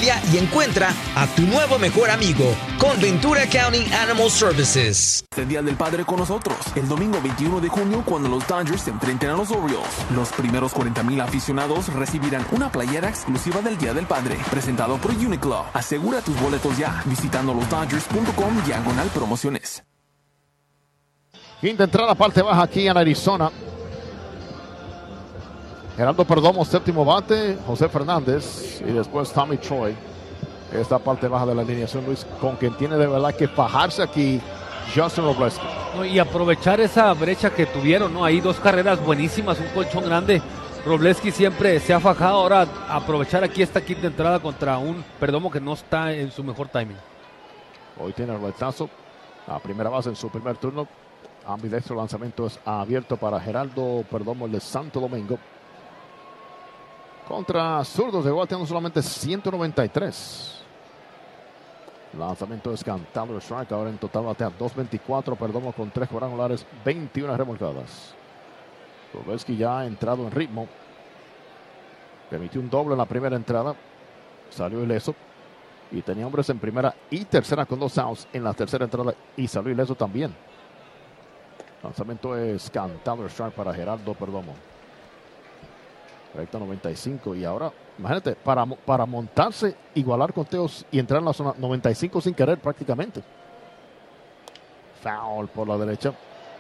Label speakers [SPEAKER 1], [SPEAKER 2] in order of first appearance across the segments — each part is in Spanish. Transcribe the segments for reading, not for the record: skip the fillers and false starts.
[SPEAKER 1] familia y encuentra a tu nuevo mejor amigo con Ventura County Animal Services.
[SPEAKER 2] El Día del Padre con nosotros, el domingo 21 de junio cuando los Dodgers se enfrenten a los Orioles. Los primeros 40,000 aficionados recibirán una playera exclusiva del Día del Padre, presentado por Uniqlo. Asegura tus boletos ya, visitando losdodgers.com/promociones.
[SPEAKER 3] Quinta entrada, parte baja aquí en Arizona. Gerardo Perdomo, séptimo bate, José Fernández y después Tommy Troy. Esta parte baja de la alineación, Luis, con quien tiene de verdad que fajarse aquí Justin Robleski.
[SPEAKER 4] No, y aprovechar esa brecha que tuvieron, ¿no? Ahí dos carreras buenísimas, un colchón grande. Robleski siempre se ha fajado. Ahora aprovechar aquí esta quinta entrada contra un Perdomo que no está en su mejor timing.
[SPEAKER 3] Hoy tiene el retazo a primera base en su primer turno. Ambidextro, lanzamiento es abierto para Gerardo Perdomo, el de Santo Domingo. Contra zurdos, llegó bateando solamente 193. Lanzamiento es cantado, strike. Ahora en total batea 224. Perdomo con 3 cuadrangulares, 21 remolcadas. Robleski ya ha entrado en ritmo. Permitió un doble en la primera entrada. Salió ileso. Y tenía hombres en primera y tercera con 2 outs en la tercera entrada. Y salió ileso también. Lanzamiento es cantado, strike para Gerardo Perdomo. Recta 95 y ahora, imagínate, para montarse, igualar conteos y entrar en la zona 95 sin querer prácticamente. Foul por la derecha.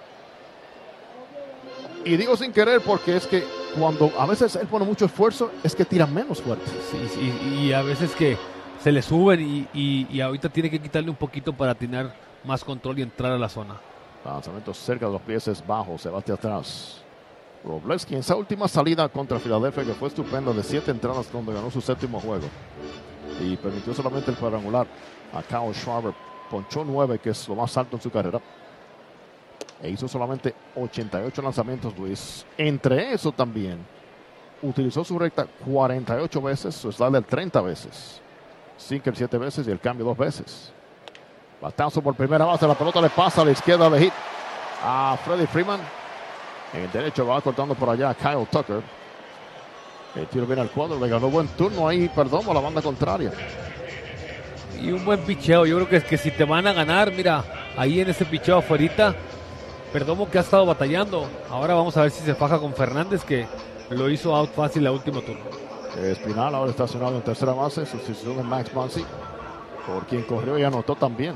[SPEAKER 3] Y digo sin querer porque es que cuando a veces él pone mucho esfuerzo, es que tira menos fuerte.
[SPEAKER 4] Sí, y a veces que se le suben y ahorita tiene que quitarle un poquito para tener más control y entrar a la zona.
[SPEAKER 3] Lanzamiento cerca de los pies es bajo, se bate atrás. Robleski en esa última salida contra Filadelfia, que fue estupenda, de 7 entradas donde ganó su séptimo juego y permitió solamente el cuadrangular a Kyle Schwarber. Ponchó 9, que es lo más alto en su carrera, e hizo solamente 88 lanzamientos, Luis. Entre eso también utilizó su recta 48 veces, su slider 30 veces, sinker 7 veces y el cambio 2 veces. Batazo por primera base, la pelota le pasa a la izquierda de hit a Freddie Freeman. En el derecho va cortando por allá a Kyle Tucker. El tiro viene al cuadro, le ganó buen turno ahí, perdón, a la banda contraria.
[SPEAKER 4] Y un buen picheo. Yo creo que si te van a ganar, mira, ahí en ese picheo afuerita, Perdomo que ha estado batallando. Ahora vamos a ver si se faja con Fernández, que lo hizo out fácil la última turno.
[SPEAKER 3] Espinal ahora estacionado en tercera base, sustitución de Max Muncy, por quien corrió y anotó también.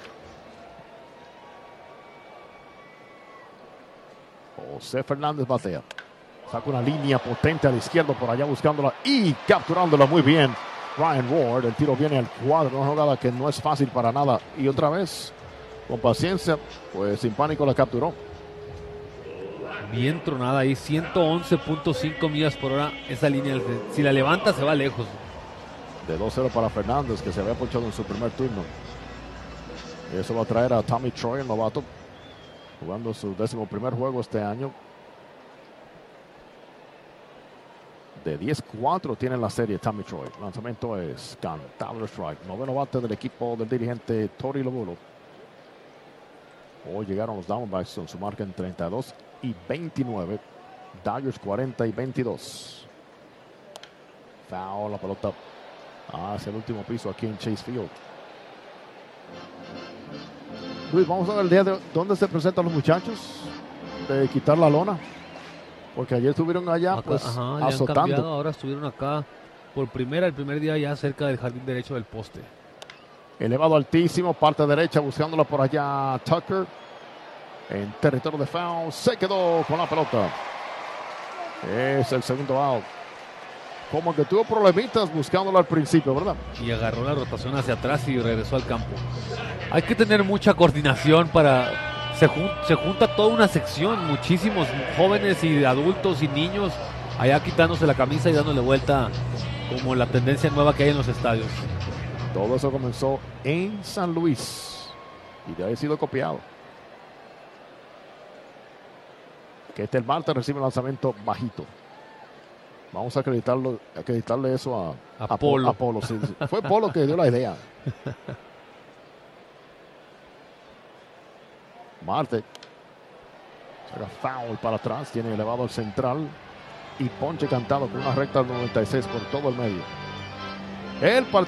[SPEAKER 3] José Fernández batea. Saca una línea potente a la izquierda por allá buscándola y capturándola muy bien. Ryan Ward, el tiro viene al cuadro, una jugada que no es fácil para nada. Y otra vez, con paciencia, pues sin pánico la capturó.
[SPEAKER 4] Bien tronada ahí, 111.5 millas por hora esa línea. Si la levanta se va lejos.
[SPEAKER 3] De 2-0 para Fernández, que se había ponchado en su primer turno. Y eso va a traer a Tommy Troy, el novato, jugando su 11º juego este año. De 10-4 tiene la serie Tommy Troy. Lanzamiento es cantado, strike. Noveno bate del equipo del dirigente Tori Lobulo. Hoy llegaron los Diamondbacks con su marca en 32 y 29. Dodgers 40 y 22. Foul, la pelota hacia el último piso aquí en Chase Field. Luis, vamos a ver el día de hoy dónde se presentan los muchachos de quitar la lona, porque ayer estuvieron allá
[SPEAKER 4] Acá,
[SPEAKER 3] pues
[SPEAKER 4] azotando. Ahora estuvieron acá por el primer día ya cerca del jardín derecho del poste.
[SPEAKER 3] Elevado altísimo, parte derecha buscándola por allá Tucker en territorio de foul, se quedó con la pelota. Es el segundo out. Como que tuvo problemitas buscándola al principio, ¿verdad?
[SPEAKER 4] Y agarró la rotación hacia atrás y regresó al campo. Hay que tener mucha coordinación para... Se junta toda una sección, muchísimos jóvenes y adultos y niños allá quitándose la camisa y dándole vuelta como la tendencia nueva que hay en los estadios.
[SPEAKER 3] Todo eso comenzó en San Luis y de ahí ha sido copiado. Que el Marte recibe el lanzamiento bajito. Vamos a acreditarle eso a
[SPEAKER 4] Polo.
[SPEAKER 3] A Polo, sí. Fue Polo que dio la idea. Marte saca foul para atrás, tiene elevado el central y ponche cantado con una recta del 96 por todo el medio. El partido